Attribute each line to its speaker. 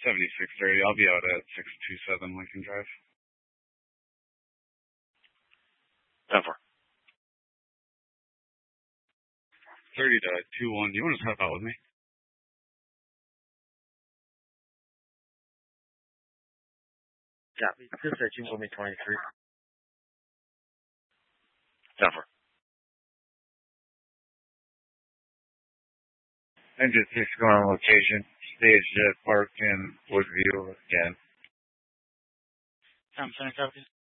Speaker 1: 7630. I'll be out at 627 Lincoln Drive.
Speaker 2: 10-4.
Speaker 1: 30 to 21. Do you want to step out with me?
Speaker 3: Copy. Just searching for me 23.
Speaker 2: 10-4.
Speaker 4: Engine 6 going on location. Stage jet parked in Woodview again.
Speaker 3: I'm sending copies.